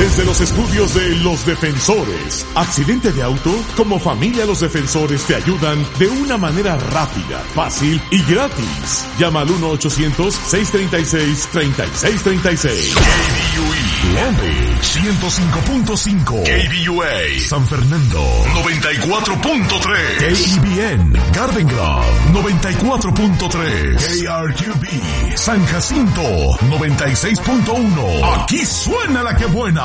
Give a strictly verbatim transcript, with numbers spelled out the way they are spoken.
Desde los estudios de Los Defensores. Accidente de auto, como familia Los Defensores te ayudan de una manera rápida, fácil y gratis. Llama al uno ochocientos, seiscientos treinta y seis, treinta y seis treinta y seis. K B U E Long Beach ciento cinco punto cinco. K B U A San Fernando noventa y cuatro punto tres. K E B N Garden Grove noventa y cuatro punto tres. K R Q B San Jacinto noventa y seis punto uno. Aquí suena la que buena.